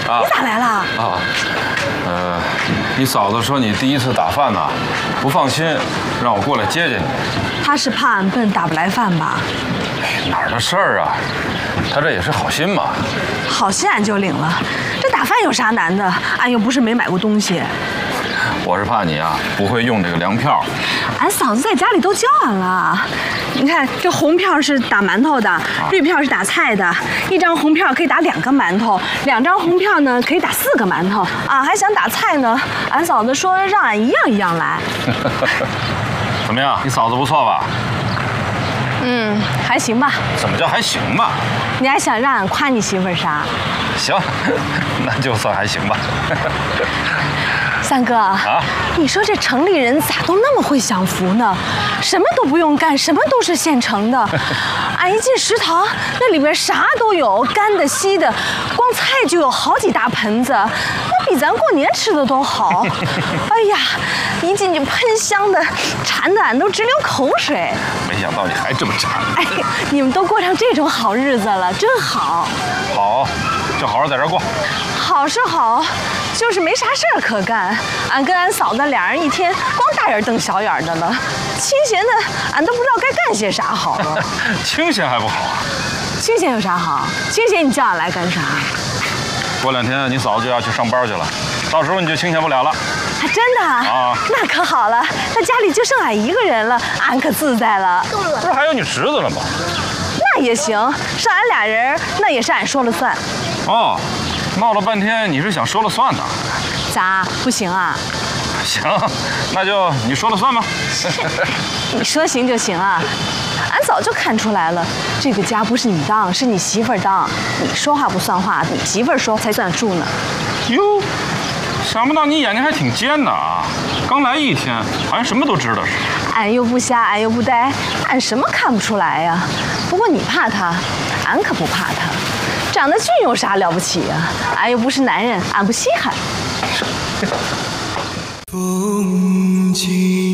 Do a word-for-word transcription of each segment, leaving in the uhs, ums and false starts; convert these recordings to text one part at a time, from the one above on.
啊， 你咋来了？ 啊，呃，你嫂子说你第一次打饭呐，不放心，让我过来接接你。 他是怕俺笨打不来饭吧？ 哎，哪儿的事儿啊？他这也是好心嘛。 好心俺就领了，这打饭有啥难的？俺又不是没买过东西。 我是怕你啊不会用这个粮票。 俺嫂子在家里都教俺了。你看，这红票是打馒头的，绿票是打菜的。一张红票可以打两个馒头，两张红票呢可以打四个馒头。啊，还想打菜呢，俺嫂子说让俺一样一样来。 怎么样？你嫂子不错吧？ 嗯，还行吧。 怎么叫还行吧？ 你还想让俺夸你媳妇儿啥？ 行，那就算还行吧。 三哥啊，你说这城里人咋都那么会享福呢？什么都不用干，什么都是现成的。俺一进食堂，那里边啥都有，干的、稀的，光菜就有好几大盆子，那比咱过年吃的都好。哎呀，一进去喷香的，馋的俺都直流口水。 没想到你还这么馋。 哎，你们都过上这种好日子了，真好。 好，就好好在这儿过。 好是好，就是没啥事儿可干。俺跟俺嫂子俩人一天光大眼瞪小眼的了，清闲的俺都不知道该干些啥好了。 清闲还不好啊？ 清闲有啥好？清闲你叫俺来干啥？ 过两天你嫂子就要去上班去了，到时候你就清闲不了了。 还真的啊？那可好了，那家里就剩俺一个人了，俺可自在了。 不是还有你侄子了吗？ 那也行，是俺俩人，那也是俺说了算。 哦。闹了半天，你是想说了算的？ 咋不行啊？ 行，那就你说了算吧。 你说行就行啊！俺早就看出来了，这个家不是你当，是你媳妇儿当。你说话不算话，你媳妇儿说才算数呢。 哟，想不到你眼睛还挺尖的啊！刚来一天，好像什么都知道似的。 俺又不瞎，俺又不呆，俺什么看不出来呀？不过你怕他，俺可不怕他。长得俊有啥了不起呀？俺又不是男人，俺不稀罕。风景。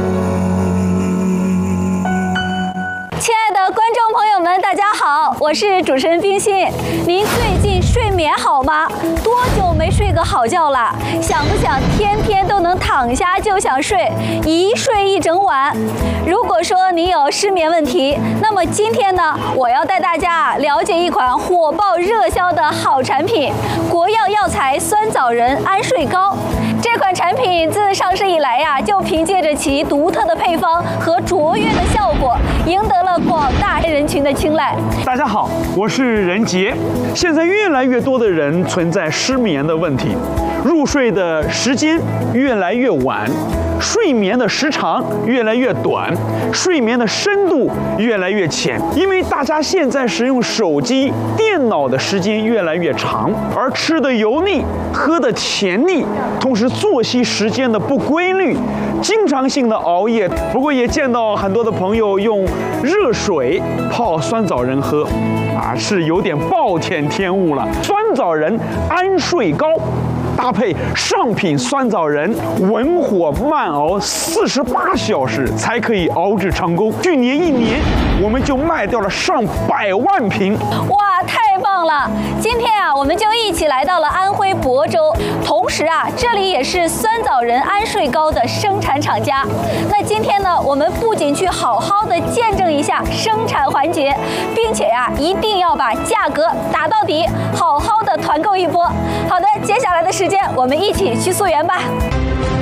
亲爱的观众朋友们，大家好，我是主持人冰心。您最近睡眠好吗？多久没睡个好觉了？想不想天天都能躺下就想睡，一睡一整晚？如果说您有失眠问题，那么今天呢，我要带大家了解一款火爆热销的好产品——国药药材酸枣仁安睡膏。这款产品自上市以来呀，就凭借着其独特的配方和卓越的效果，赢得了广大人群的青睐。 大家好，我是任杰。现在越来越多的人存在失眠的问题，入睡的时间越来越晚，睡眠的时长越来越短，睡眠的深度越来越浅。因为大家现在使用手机、电脑的时间越来越长，而吃的油腻，喝的甜腻，同时作息时间的不规律，经常性的熬夜。不过也见到很多的朋友用热水泡酸枣仁喝，啊，是有点暴殄天物了。酸枣仁安睡膏搭配上品酸枣仁，文火慢熬四十八小时才可以熬制成功。去年一年，我们就卖掉了上百万瓶。 哇，太棒了！今天啊，我们就一起来到了安徽亳州，同时啊，这里也是酸枣仁安睡膏的生产厂家。那今天呢，我们不仅去好好的见证一下生产环节，并且呀、啊，一定要把价格打到底，好好的团购一波。好的，接下来的时间，我们一起去溯源吧。